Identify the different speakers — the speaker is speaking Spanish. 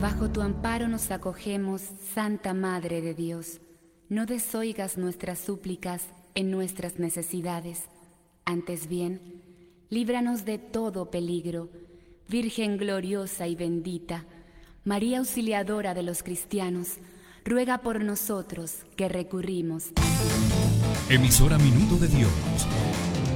Speaker 1: Bajo tu amparo nos acogemos, Santa Madre de Dios. No desoigas nuestras súplicas en nuestras necesidades. Antes bien, líbranos de todo peligro, Virgen gloriosa y bendita, María auxiliadora de los cristianos, ruega por nosotros que recurrimos.
Speaker 2: Emisora Minuto de Dios.